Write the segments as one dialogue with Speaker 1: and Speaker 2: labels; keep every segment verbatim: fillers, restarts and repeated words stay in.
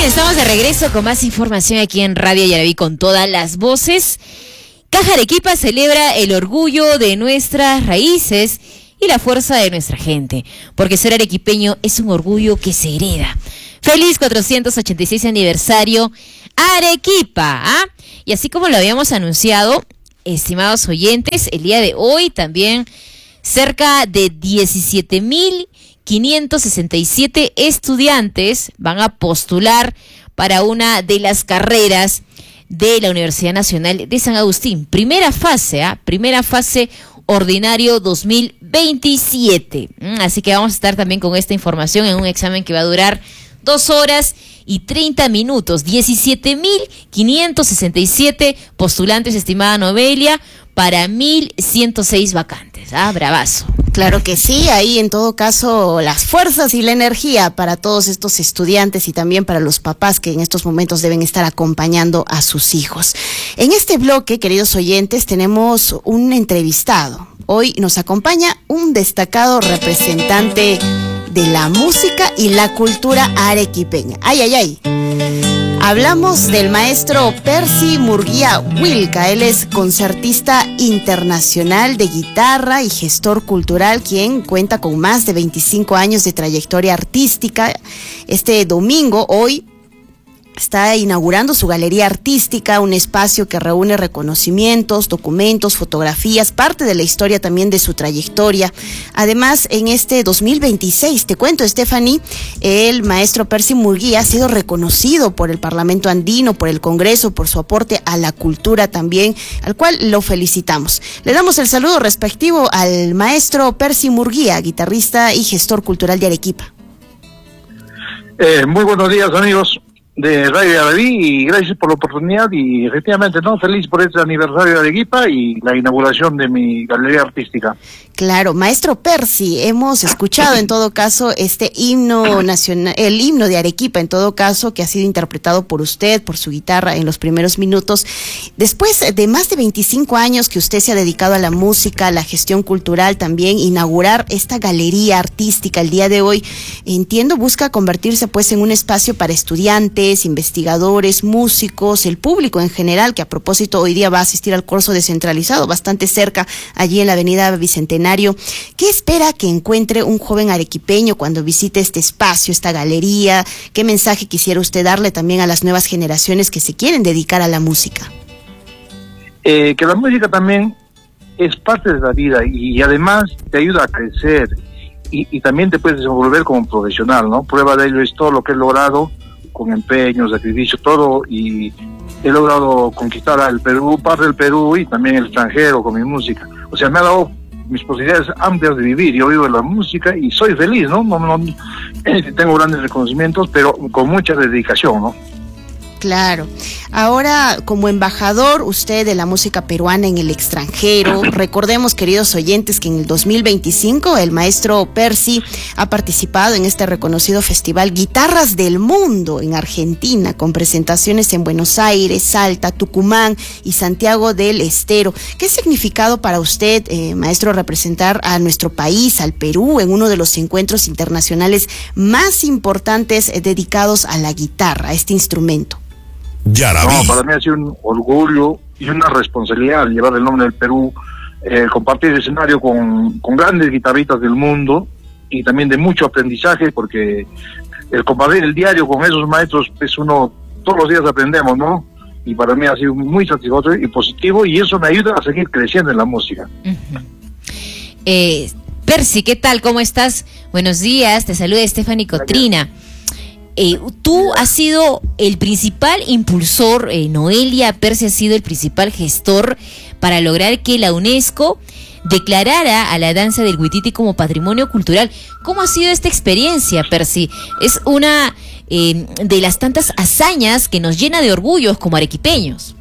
Speaker 1: estamos de regreso con más información aquí en Radio Yaraví con todas las voces. Caja Arequipa celebra el orgullo de nuestras raíces y la fuerza de nuestra gente, porque ser arequipeño es un orgullo que se hereda. Feliz cuatrocientos ochenta y seis aniversario Arequipa, ¿ah? Y así como lo habíamos anunciado, estimados oyentes, el día de hoy también cerca de diecisiete mil quinientos sesenta y siete estudiantes van a postular para una de las carreras de la Universidad Nacional de San Agustín. Primera fase, ¿ah? Primera fase ordinario dos mil veintisiete. Así que vamos a estar también con esta información en un examen que va a durar dos horas y treinta minutos. diecisiete mil quinientos sesenta y siete postulantes, estimada Novelia, para mil ciento seis vacantes. Ah, bravazo.
Speaker 2: Claro que sí, ahí en todo caso las fuerzas y la energía para todos estos estudiantes y también para los papás que en estos momentos deben estar acompañando a sus hijos. En este bloque, queridos oyentes, tenemos un entrevistado. Hoy nos acompaña un destacado representante de la música y la cultura arequipeña. ¡Ay, ay, ay! Hablamos del maestro Percy Murguía Wilca. Él es concertista internacional de guitarra y gestor cultural, quien cuenta con más de veinticinco años de trayectoria artística. Este domingo, hoy, está inaugurando su galería artística, un espacio que reúne reconocimientos, documentos, fotografías, parte de la historia también de su trayectoria. Además, en este dos mil veintiséis, te cuento, Stephanie, el maestro Percy Murguía ha sido reconocido por el Parlamento Andino, por el Congreso, por su aporte a la cultura también, al cual lo felicitamos. Le damos el saludo respectivo al maestro Percy Murguía, guitarrista y gestor cultural de Arequipa.
Speaker 3: Eh, muy buenos días, amigos de Radio Yaraví, y gracias por la oportunidad, y efectivamente, ¿no? Feliz por este aniversario de Arequipa y la inauguración de mi galería artística.
Speaker 2: Claro, maestro Percy, hemos escuchado en todo caso este himno nacional, el himno de Arequipa en todo caso, que ha sido interpretado por usted, por su guitarra en los primeros minutos. Después de más de veinticinco años que usted se ha dedicado a la música, a la gestión cultural también, inaugurar esta galería artística el día de hoy, entiendo, busca convertirse pues en un espacio para estudiantes, investigadores, músicos, el público en general, que a propósito hoy día va a asistir al curso descentralizado bastante cerca, allí en la avenida Bicentenario. ¿Qué espera que encuentre un joven arequipeño cuando visite este espacio, esta galería? ¿Qué mensaje quisiera usted darle también a las nuevas generaciones que se quieren dedicar a la música?
Speaker 3: Eh, que la música también es parte de la vida y además te ayuda a crecer y, y también te puedes desenvolver como profesional, ¿no? Prueba de ello es todo lo que he logrado con empeño, sacrificio, todo, y he logrado conquistar al Perú, parte del Perú y también el extranjero con mi música. O sea, me ha dado mis posibilidades amplias de vivir. Yo vivo en la música y soy feliz, ¿no? no, no eh, tengo grandes reconocimientos, pero con mucha dedicación, ¿no?
Speaker 2: Claro. Ahora, como embajador usted de la música peruana en el extranjero, recordemos, queridos oyentes, que en el dos mil veinticinco el maestro Percy ha participado en este reconocido festival Guitarras del Mundo en Argentina, con presentaciones en Buenos Aires, Salta, Tucumán y Santiago del Estero. ¿Qué significado para usted, eh, maestro, representar a nuestro país, al Perú, en uno de los encuentros internacionales más importantes eh, dedicados a la guitarra, a este instrumento?
Speaker 3: Yaraví. No, para mí ha sido un orgullo y una responsabilidad llevar el nombre del Perú, eh, compartir el escenario con, con grandes guitarristas del mundo y también de mucho aprendizaje, porque el compartir el diario con esos maestros es uno, todos los días aprendemos, ¿no? Y para mí ha sido muy satisfactorio y positivo, y eso me ayuda a seguir creciendo en la música.
Speaker 1: Uh-huh. eh, Percy, ¿qué tal? ¿Cómo estás? Buenos días, te saluda Stephanie Cotrina. Eh, tú has sido el principal impulsor, eh, Noelia Percy ha sido el principal gestor para lograr que la UNESCO declarara a la danza del huititi como patrimonio cultural. ¿Cómo ha sido esta experiencia, Percy? Es una eh, de las tantas hazañas que nos llena de orgullos como arequipeños.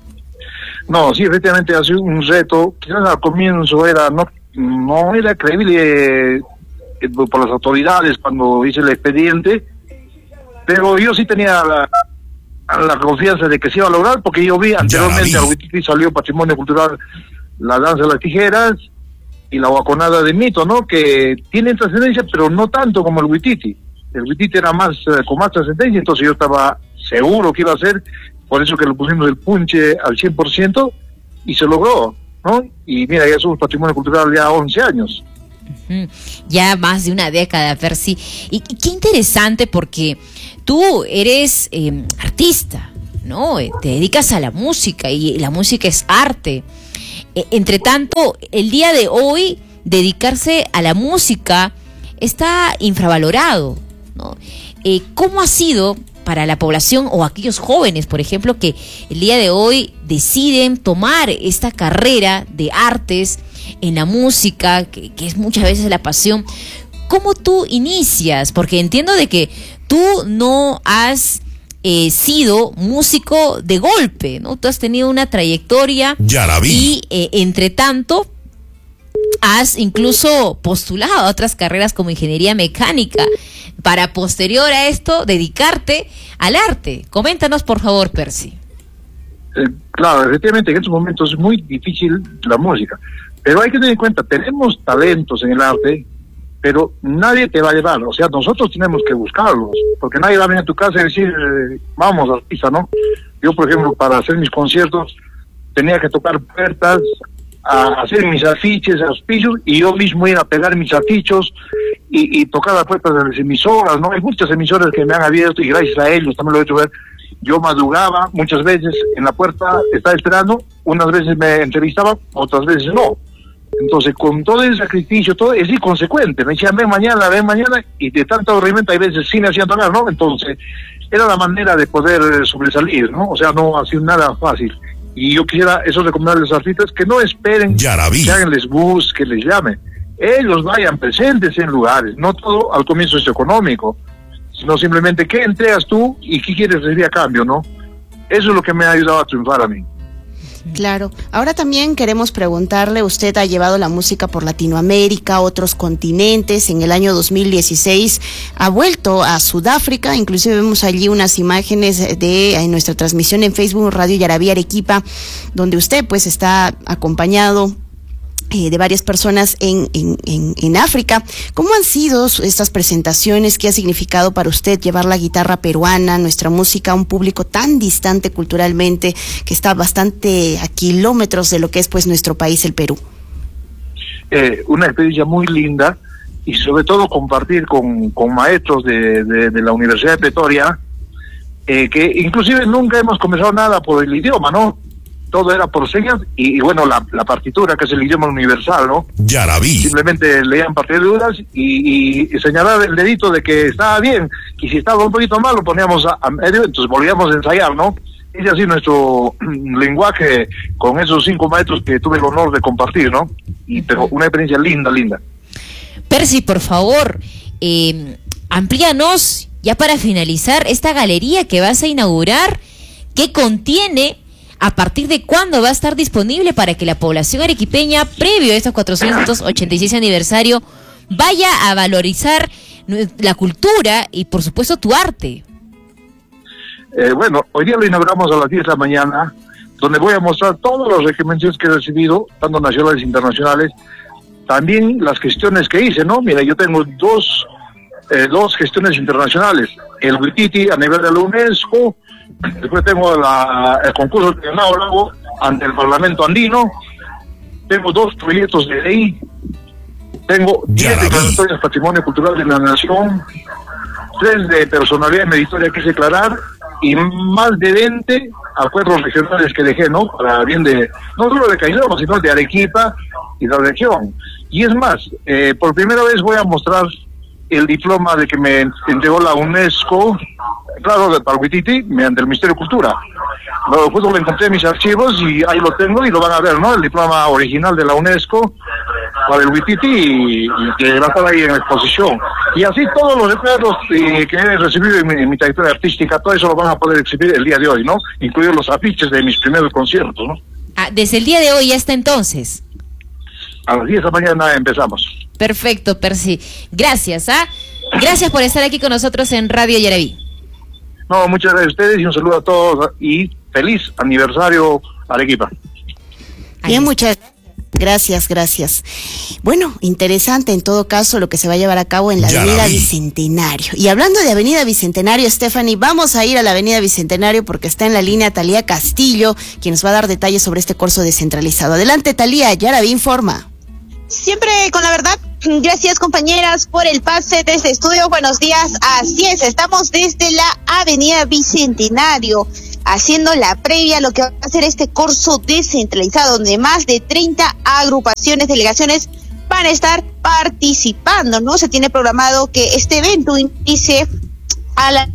Speaker 3: No, sí, efectivamente ha sido un reto. Quizás al comienzo era no, no era creíble eh, por las autoridades cuando hice el expediente, pero yo sí tenía la, la confianza de que se iba a lograr, porque yo vi anteriormente al huititi salió patrimonio cultural la danza de las tijeras y la guaconada de Mito, ¿no? Que tienen trascendencia, pero no tanto como el huititi. El Huititi era más, eh, con más trascendencia, entonces yo estaba seguro que iba a ser, por eso que le pusimos el punche al cien por ciento y se logró, ¿no? Y mira, ya somos patrimonio cultural ya once años.
Speaker 1: Uh-huh. Ya más de una década, Percy. Y, y qué interesante porque tú eres eh, artista, ¿no? Te dedicas a la música y la música es arte. Eh, entre tanto, el día de hoy, dedicarse a la música está infravalorado, ¿no? Eh, ¿Cómo ha sido para la población o aquellos jóvenes, por ejemplo, que el día de hoy deciden tomar esta carrera de artes en la música, que, que es muchas veces la pasión? ¿Cómo tú inicias? Porque entiendo de que tú no has eh, sido músico de golpe, ¿no? Tú has tenido una trayectoria y eh, entre tanto has incluso postulado a otras carreras como ingeniería mecánica para posterior a esto dedicarte al arte. Coméntanos, por favor, Percy.
Speaker 3: Eh, claro, efectivamente en estos momentos es muy difícil la música, pero hay que tener en cuenta, tenemos talentos en el arte, pero nadie te va a llevar, o sea, nosotros tenemos que buscarlos, porque nadie va a venir a tu casa y decir, eh, vamos, artista, ¿no? Yo, por ejemplo, para hacer mis conciertos, tenía que tocar puertas, a hacer mis afiches, auspicios, y yo mismo ir a pegar mis afichos y, y tocar las puertas de las emisoras, ¿no? Hay muchas emisoras que me han abierto y gracias a ellos también lo he hecho ver. Yo madrugaba muchas veces en la puerta, estaba esperando, unas veces me entrevistaba, otras veces no. Entonces, con todo ese sacrificio, todo es inconsecuente. Me decían, ven mañana, ven mañana, y de tanto aburrimiento hay veces sí me hacían tocar, ¿no? Entonces, era la manera de poder sobresalir, ¿no? O sea, no ha sido nada fácil. Y yo quisiera eso recomendarles a los artistas que no esperen Yaraví. Que alguien les busque, que les llame. Ellos vayan presentes en lugares. No todo al comienzo es económico, sino simplemente qué entregas tú y qué quieres recibir a cambio, ¿no? Eso es lo que me ha ayudado a triunfar a mí.
Speaker 2: Claro. Ahora también queremos preguntarle, usted ha llevado la música por Latinoamérica, otros continentes. En el año dos mil dieciséis ha vuelto a Sudáfrica, inclusive vemos allí unas imágenes de en nuestra transmisión en Facebook Radio Yaraví Arequipa, donde usted pues está acompañado Eh, de varias personas en, en, en, en África. ¿Cómo han sido estas presentaciones? ¿Qué ha significado para usted llevar la guitarra peruana, nuestra música, a un público tan distante culturalmente, que está bastante a kilómetros de lo que es pues nuestro país, el Perú?
Speaker 3: Eh, una experiencia muy linda y sobre todo compartir con, con maestros de, de, de la Universidad de Pretoria, eh, que inclusive nunca hemos conversado nada por el idioma, ¿no? Todo era por señas y, y bueno, la, la partitura, que es el idioma universal, ¿no? Yaraví. Simplemente leían partituras y, y, y señalar el dedito de que estaba bien, y si estaba un poquito mal lo poníamos a, a medio, entonces volvíamos a ensayar, ¿no? Es así nuestro lenguaje con esos cinco maestros que tuve el honor de compartir, ¿no? Y pero una experiencia linda, linda.
Speaker 1: Percy, por favor, eh, amplíanos, ya para finalizar, esta galería que vas a inaugurar, ¿qué contiene? ¿A partir de cuándo va a estar disponible para que la población arequipeña, previo a este cuatrocientos ochenta y seis aniversario, vaya a valorizar la cultura y, por supuesto, tu arte?
Speaker 3: Eh, bueno, hoy día lo inauguramos a las diez de la mañana, donde voy a mostrar todas las reconocimientos que he recibido, tanto nacionales e internacionales, también las gestiones que hice, ¿no? Mira, yo tengo dos, eh, dos gestiones internacionales, el Huititi a nivel de la UNESCO. Después tengo la, el concurso de Lago ante el Parlamento Andino. Tengo dos proyectos de ley. Tengo diez declaratorias Patrimonio Cultural de la Nación, tres de personalidad meritoria que declarar y más de veinte acuerdos regionales que dejé, ¿no? Para bien de, no solo de Caicedo, sino de Arequipa y la región. Y es más, eh, por primera vez voy a mostrar el diploma de que me entregó la UNESCO, claro, de Huititi, mediante el Ministerio de Cultura. Luego pues, lo encontré en mis archivos y ahí lo tengo y lo van a ver, ¿no? El diploma original de la UNESCO para el Huititi y, y que va a estar ahí en la exposición. Y así todos los recuerdos eh, que he recibido en mi, en mi trayectoria artística, todo eso lo van a poder exhibir el día de hoy, ¿no? Incluidos los afiches de mis primeros conciertos, ¿no?
Speaker 1: Ah, desde el día de hoy hasta entonces.
Speaker 3: A las diez de la mañana empezamos.
Speaker 1: Perfecto, Percy. Gracias, ¿ah? Gracias por estar aquí con nosotros en Radio Yaraví.
Speaker 3: No, muchas gracias a ustedes y un saludo a todos y feliz aniversario Arequipa.
Speaker 2: Bien, muchas gracias. Gracias, gracias. Bueno, interesante en todo caso lo que se va a llevar a cabo en la Avenida Bicentenario. Y hablando de Avenida Bicentenario, Stephanie, vamos a ir a la Avenida Bicentenario porque está en la línea Talía Castillo, quien nos va a dar detalles sobre este curso descentralizado. Adelante, Talía, Yaraví informa.
Speaker 4: Siempre con la verdad. Gracias, compañeras, por el pase desde estudio. Buenos días. Así es, estamos desde la Avenida Bicentenario, haciendo la previa a lo que va a ser este curso descentralizado, donde más de treinta agrupaciones, delegaciones van a estar participando, ¿no? Se tiene programado que este evento inicie a la...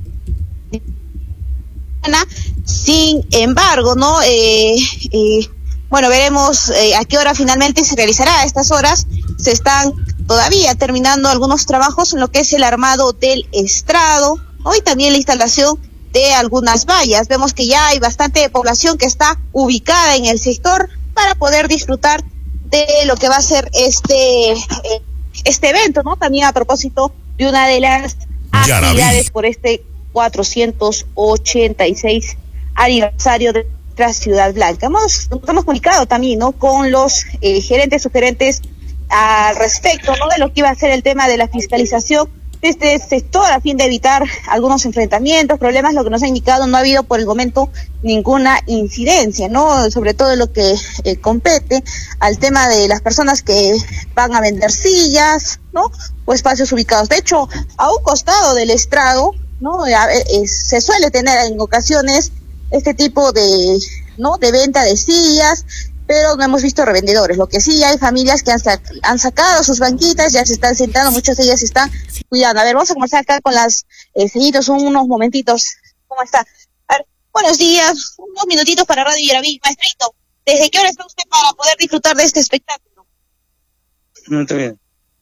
Speaker 4: Sin embargo, ¿no? Eh, eh, bueno, veremos eh, a qué hora finalmente se realizará. A estas horas se están todavía terminando algunos trabajos en lo que es el armado del estrado, ¿no? Y también la instalación de algunas vallas. Vemos que ya hay bastante población que está ubicada en el sector para poder disfrutar de lo que va a ser este eh, este evento, ¿no? También a propósito de una de las actividades por este cuatrocientos ochenta y seis aniversario de nuestra Ciudad Blanca. Hemos, nos hemos comunicado también, ¿no? Con los eh, gerentes, sugerentes al respecto, ¿no? De lo que iba a ser el tema de la fiscalización de este sector a fin de evitar algunos enfrentamientos, problemas. Lo que nos ha indicado, no ha habido por el momento ninguna incidencia, ¿no? Sobre todo en lo que eh, compete al tema de las personas que van a vender sillas, ¿no? O espacios ubicados. De hecho, a un costado del estrado, ¿no? Eh, eh, se suele tener en ocasiones este tipo de, ¿no? De venta de sillas, pero no hemos visto revendedores. Lo que sí, hay familias que han, sac han sacado sus banquitas, ya se están sentando, muchas de ellas se están cuidando. A ver, vamos a comenzar acá con las eh, señoritas, unos momentitos. ¿Cómo está? A ver, buenos días, unos minutitos para Radio Yaraví. Maestrito, ¿desde qué hora está usted para poder disfrutar de este espectáculo?
Speaker 5: No, está bien.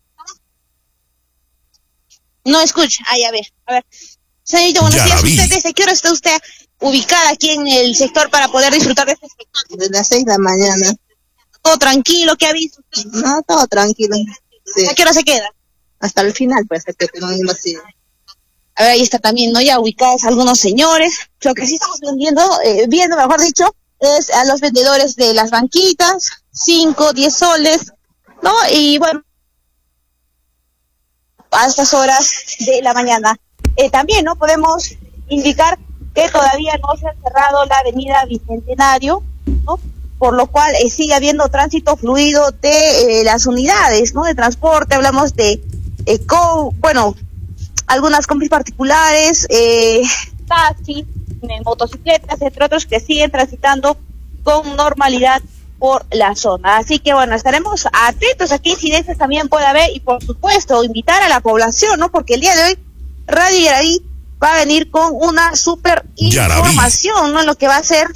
Speaker 4: No escucha. Ay, a ver, a ver. Señorita, buenos días. ¿Usted desde qué hora está usted ubicada aquí en el sector para poder disfrutar de este espectáculo?
Speaker 6: Desde las seis de la mañana.
Speaker 4: ¿Todo tranquilo? ¿Qué ha visto usted?
Speaker 6: No, todo tranquilo. Sí.
Speaker 4: ¿A qué hora se queda?
Speaker 6: Hasta el final, pues, que tenemos así.
Speaker 4: A ver, ahí está también, ¿no? Ya ubicados algunos señores. Lo que sí estamos vendiendo, eh, viendo, mejor dicho, es a los vendedores de las banquitas, cinco, diez soles, ¿no? Y bueno, a estas horas de la mañana. Eh, también, ¿no? Podemos indicar que todavía no se ha cerrado la avenida Bicentenario, ¿no? Por lo cual eh, sigue habiendo tránsito fluido de eh, las unidades, ¿no? De transporte. Hablamos de, eh, co bueno, algunas compis particulares, eh, taxis, eh, motocicletas, entre otros, que siguen transitando con normalidad por la zona. Así que bueno, estaremos atentos a qué incidencias también puede haber y por supuesto invitar a la población, ¿no? Porque el día de hoy Radio Yaraví va a venir con una super información, ¿no? En lo que va a ser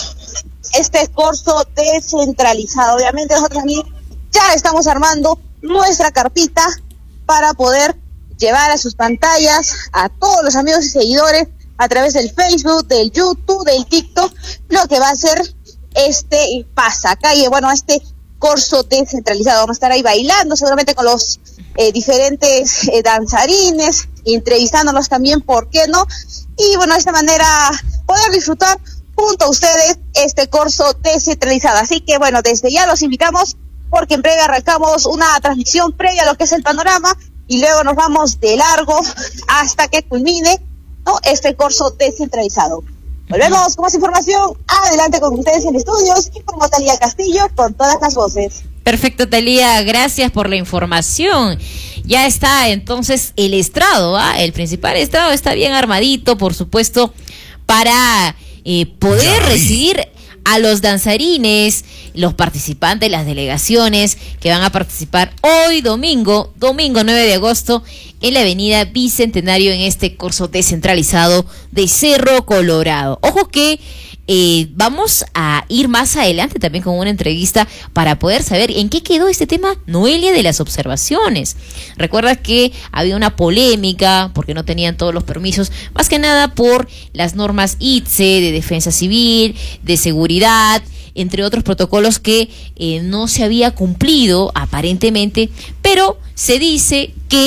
Speaker 4: este curso descentralizado. Obviamente nosotros también ya estamos armando nuestra carpita para poder llevar a sus pantallas a todos los amigos y seguidores a través del Facebook, del YouTube, del TikTok, lo que va a ser este pasacalle, bueno, este curso descentralizado. Vamos a estar ahí bailando seguramente con los eh, diferentes eh, danzarines, entrevistándolos también, ¿por qué no? Y bueno, de esta manera poder disfrutar junto a ustedes este curso descentralizado. Así que bueno, desde ya los invitamos porque en breve arrancamos una transmisión previa a lo que es el panorama y luego nos vamos de largo hasta que culmine, ¿no? Este curso descentralizado. Volvemos con más información. Adelante con ustedes en estudios y con Talía Castillo con todas las voces.
Speaker 1: Perfecto, Talía, gracias por la información. Ya está entonces el estrado, ¿ah? El principal estrado está bien armadito, por supuesto, para eh, poder recibir a los danzarines, los participantes, las delegaciones que van a participar hoy domingo, domingo nueve de agosto, en la avenida Bicentenario en este curso descentralizado de Cerro Colorado. Ojo que eh, vamos a ir más adelante también con una entrevista para poder saber en qué quedó este tema, Noelia, de las observaciones. Recuerda que había una polémica porque no tenían todos los permisos, más que nada por las normas I T S E, de defensa civil, de seguridad, entre otros protocolos que eh, no se había cumplido aparentemente, pero se dice que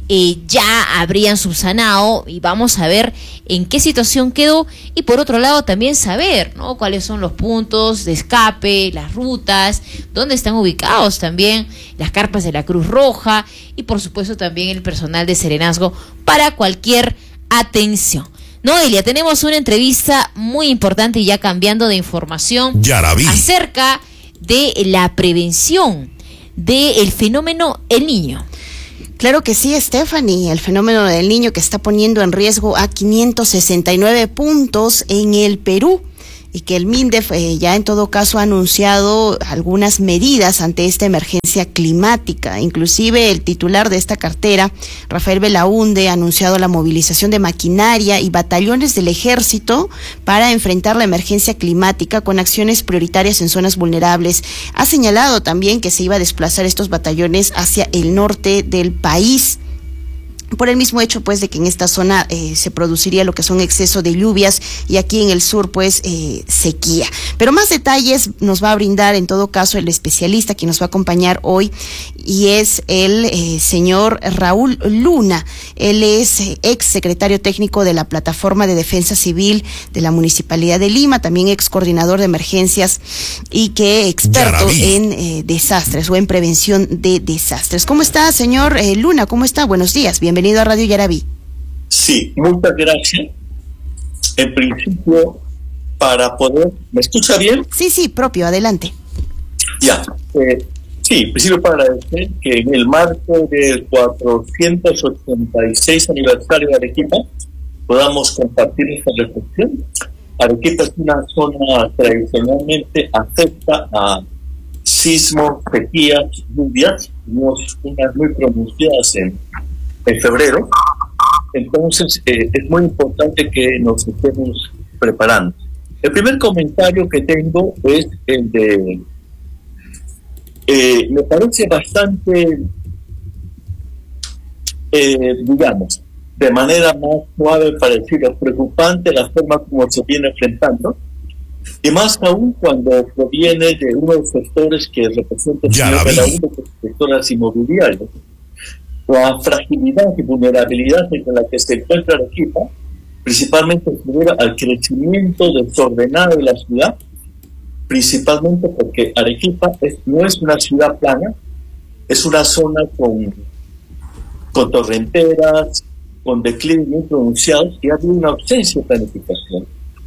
Speaker 1: eh, ya habrían subsanado, y vamos a ver en qué situación quedó, y por otro lado también saber, ¿no?, cuáles son los puntos de escape, las rutas, dónde están ubicados también las carpas de la Cruz Roja y por supuesto también el personal de serenazgo para cualquier atención. Noelia, tenemos una entrevista muy importante y ya cambiando de información acerca de la prevención del fenómeno El Niño.
Speaker 2: Claro que sí, Stephanie, el fenómeno del Niño que está poniendo en riesgo a quinientos sesenta y nueve puntos en el Perú, y que el MINDEF eh, ya en todo caso ha anunciado algunas medidas ante esta emergencia climática. Inclusive el titular de esta cartera, Rafael Belaunde, ha anunciado la movilización de maquinaria y batallones del ejército para enfrentar la emergencia climática con acciones prioritarias en zonas vulnerables. Ha señalado también que se iba a desplazar estos batallones hacia el norte del país, por el mismo hecho pues de que en esta zona eh, se produciría lo que son exceso de lluvias, y aquí en el sur pues eh, sequía. Pero más detalles nos va a brindar en todo caso el especialista que nos va a acompañar hoy, y es el eh, señor Raúl Luna. Él es eh, ex secretario técnico de la Plataforma de Defensa Civil de la Municipalidad de Lima, también ex coordinador de emergencias y que experto en eh, desastres o en prevención de desastres. ¿Cómo está, señor eh, Luna? ¿Cómo está? Buenos días, bienvenido. Bienvenido a Radio Yaraví.
Speaker 5: Sí, muchas gracias. En principio, para poder... ¿Me escucha bien?
Speaker 2: Sí, sí, propio, adelante.
Speaker 5: Ya. Eh, sí, en principio para agradecer que en el marco del cuatrocientos ochenta y seis aniversario de Arequipa podamos compartir esta reflexión. Arequipa es una zona tradicionalmente afecta a sismos, sequías, lluvias. Tenemos unas muy pronunciadas en en febrero, entonces eh, es muy importante que nos estemos preparando. El primer comentario que tengo es el de, eh, me parece bastante, eh, digamos, de manera más suave para decirlo, preocupante la forma como se viene enfrentando, y más aún cuando proviene de uno de los sectores que representa el señor Belaunde, que es el sector de las inmobiliarias. La fragilidad y vulnerabilidad en la que se encuentra Arequipa, principalmente se debe al crecimiento desordenado de la ciudad, principalmente porque Arequipa es, no es una ciudad plana, es una zona con, con torrenteras, con declives muy pronunciados, y ha habido una ausencia de planificación.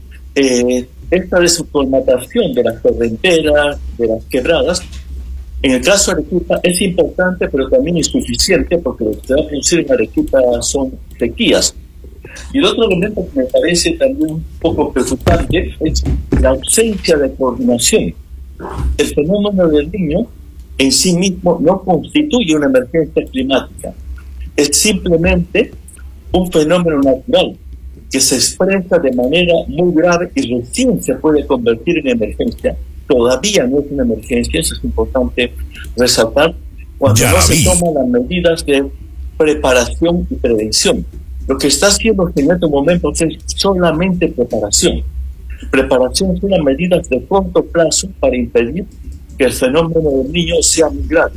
Speaker 5: Eh, esta descolmatación de las torrenteras, de las quebradas, en el caso de Arequipa es importante, pero también insuficiente, porque lo que se va a producir en Arequipa son sequías. Y el otro elemento que me parece también un poco preocupante es la ausencia de coordinación. El fenómeno del Niño en sí mismo no constituye una emergencia climática. Es simplemente un fenómeno natural que se expresa de manera muy grave y recién se puede convertir en emergencia. Todavía no es una emergencia, eso es importante resaltar, cuando ya no se toman las medidas de preparación y prevención. Lo que está haciendo en estos momentos es solamente preparación. Preparación son las medidas de corto plazo para impedir que el fenómeno del Niño sea muy grave.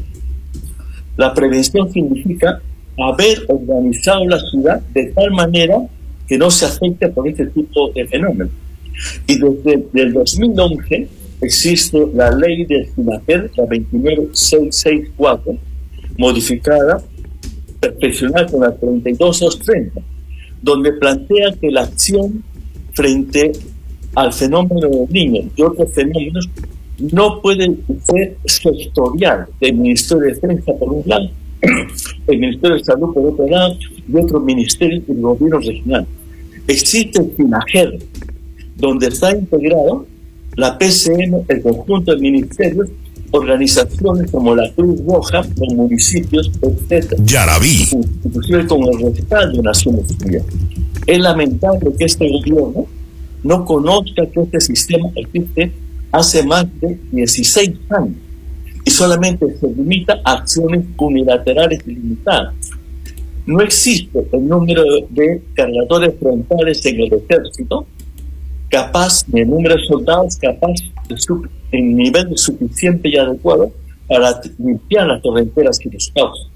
Speaker 5: La prevención significa haber organizado la ciudad de tal manera que no se afecte por este tipo de fenómenos. Y desde el dos mil once existe la ley de SINAPER, la veintinueve mil seiscientos sesenta y cuatro, modificada, perfeccionada con la treinta y dos mil doscientos treinta, donde plantea que la acción frente al fenómeno del Niño y otros fenómenos no puede ser sectorial del Ministerio de Defensa por un lado, el Ministerio de Salud por otro lado y otros ministerios del gobierno regional. Existe el SINAGER, donde está integrado la P C M, el conjunto de ministerios, organizaciones como la Cruz Roja, los municipios, etcétera. Yaraví. Inclusive con el respaldo de Naciones Unidas. Es lamentable que este gobierno no conozca que este sistema existe hace más de dieciséis años y solamente se limita a acciones unilaterales y limitadas. No existe el número de cargadores frontales en el ejército capaz, de número de soldados capaz de su, en nivel suficiente y adecuado para limpiar las torrenteras que nos causan.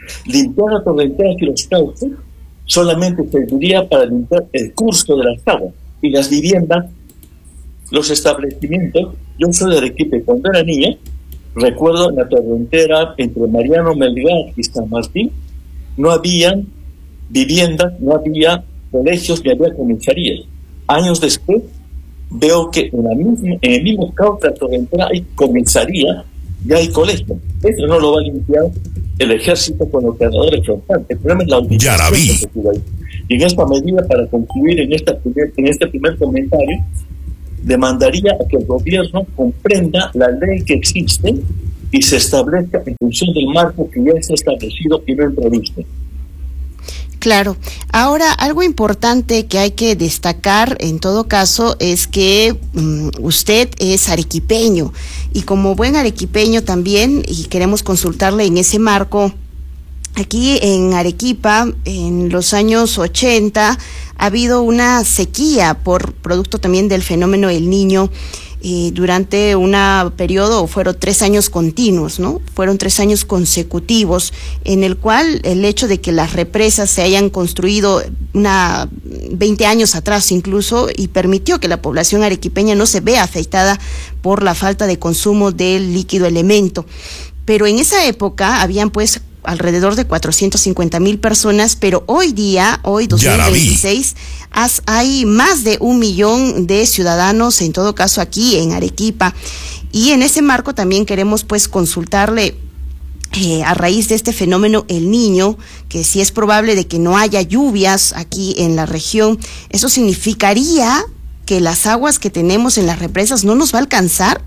Speaker 5: Limpiar las torrenteras y los cauces solamente serviría para limpiar el curso de las aguas y las viviendas, los establecimientos. Yo soy de Arequipa, cuando era niña, recuerdo en la torrentera entre Mariano Melgar y San Martín, no había viviendas, no había colegios, ni había comisarías. Años después, veo que en, la misma, en el mismo cauce de la torrentera hay comisaría, ya hay colegio. Eso no lo va a limpiar el ejército con los cargadores frontales. El problema es la utilización. Y en esta medida, para concluir en, esta primer, en este primer comentario, demandaría a que el gobierno comprenda la ley que existe y se establezca en función del marco que ya está establecido y no improvisto.
Speaker 2: Claro. Ahora, algo importante que hay que destacar en todo caso es que um, usted es arequipeño y como buen arequipeño también, y queremos consultarle en ese marco, aquí en Arequipa, en los años ochenta, ha habido una sequía por producto también del fenómeno El Niño. Eh, durante un periodo, fueron tres años continuos, ¿no? Fueron tres años consecutivos, en el cual el hecho de que las represas se hayan construido una veinte años atrás incluso, y permitió que la población arequipeña no se vea afectada por la falta de consumo del líquido elemento. Pero en esa época habían pues alrededor de cuatrocientos cincuenta mil personas, pero hoy día, hoy dos mil veintiséis, has, hay más de un millón de ciudadanos, en todo caso aquí en Arequipa, y en ese marco también queremos pues consultarle eh, a raíz de este fenómeno El Niño, que si es probable de que no haya lluvias aquí en la región, ¿eso significaría que las aguas que tenemos en las represas no nos va a alcanzar?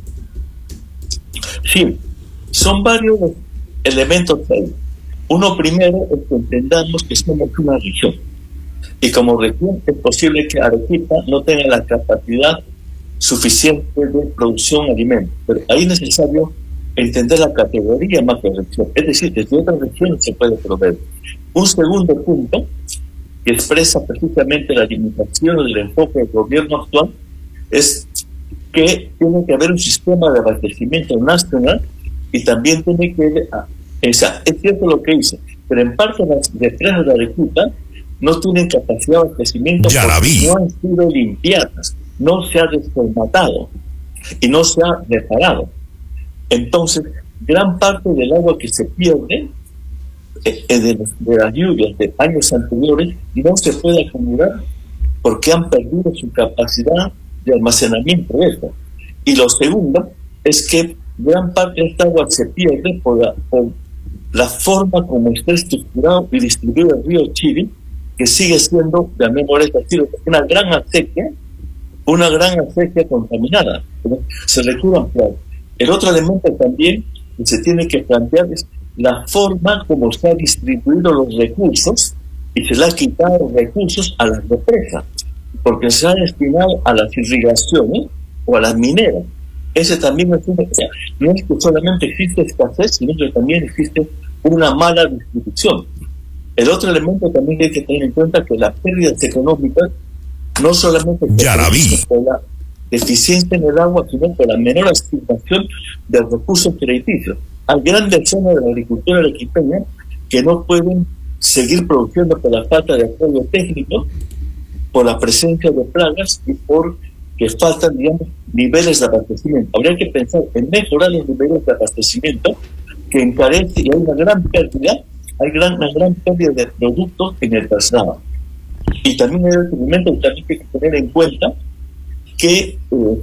Speaker 5: Sí, son varios elementos ahí. Uno primero es que entendamos que somos una región y como región es posible que Arequipa no tenga la capacidad suficiente de producción de alimentos, pero ahí es necesario entender la categoría más que región, es decir, desde otras regiones se puede proveer. Un segundo punto que expresa precisamente la limitación del enfoque del gobierno actual es que tiene que haber un sistema de abastecimiento nacional y también tiene que O sea, es cierto lo que dice, pero en parte las represas de Arequipa no tienen capacidad de abastecimiento porque no han sido limpiadas, no se ha desformatado y no se ha reparado. Entonces, gran parte del agua que se pierde eh, de, de las lluvias de años anteriores no se puede acumular porque han perdido su capacidad de almacenamiento de esto. Y lo segundo es que gran parte de esta agua se pierde por la, por la forma como está estructurado y distribuido el río Chiri, que sigue siendo, llamémosle así, una gran acequia, una gran acequia contaminada. Se requiere ampliar. El otro elemento también que se tiene que plantear es la forma como se han distribuido los recursos y se le ha quitado recursos a las represas, porque se ha destinado a las irrigaciones o a las mineras. Ese también es una, o sea, no es que solamente existe escasez, sino que también existe una mala distribución. El otro elemento también hay que tener en cuenta que las pérdidas económicas no solamente por la deficiencia en el agua, sino por la menor asignación de recursos crediticios. Hay grandes zonas de la agricultura arequipeña que no pueden seguir produciendo por la falta de apoyo técnico, por la presencia de plagas y por que faltan, digamos, niveles de abastecimiento. Habría que pensar en mejorar los niveles de abastecimiento que encarece y hay una gran pérdida, hay gran, una gran pérdida de productos en el traslado. Y también hay otro elemento que también hay que tener en cuenta que eh,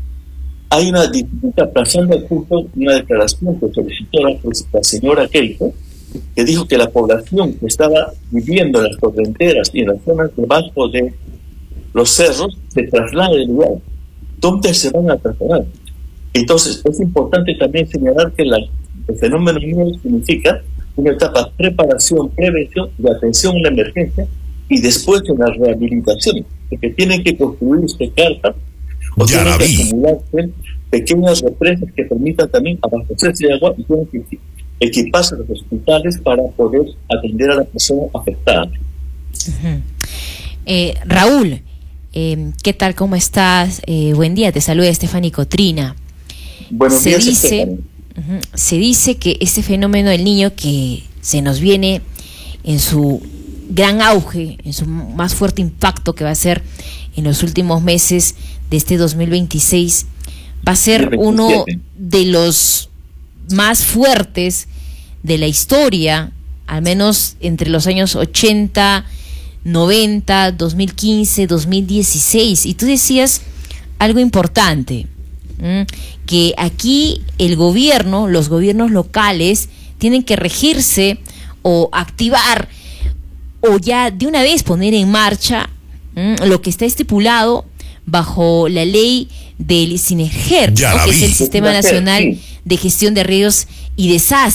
Speaker 5: hay una dificultad, pasando al punto, una declaración que solicitó la, la señora Keiko, que dijo que la población que estaba viviendo en las torrenteras y en las zonas debajo de los cerros se traslada del lugar. ¿Dónde se van a trasladar? Entonces, es importante también señalar que la, el fenómeno niño significa una etapa de preparación, prevención y atención a la emergencia y después en la rehabilitación, porque tienen que construirse carpas o ya tienen que acumularse pequeñas represas que permitan también abastecerse de agua y tienen que equiparse los hospitales para poder atender a la persona afectada.
Speaker 1: Uh-huh. eh, Raúl, Eh, ¿qué tal? ¿Cómo estás? Eh, buen día, te saluda Estefany Cotrina.
Speaker 5: Buenos
Speaker 1: se
Speaker 5: días,
Speaker 1: dice, uh-huh, se dice que ese fenómeno del Niño que se nos viene en su gran auge, en su más fuerte impacto que va a ser en los últimos meses de este dos mil veintiséis, va a ser uno de los más fuertes de la historia, al menos entre los años ochenta, noventa, dos mil quince, dos mil dieciséis. Y tú decías algo importante, ¿m? que aquí el gobierno, los gobiernos locales, tienen que regirse o activar o ya de una vez poner en marcha ¿m? lo que está estipulado bajo la ley del SINEGER, ¿no? que es el Sistema Nacional de Gestión de Riesgos y Desastres.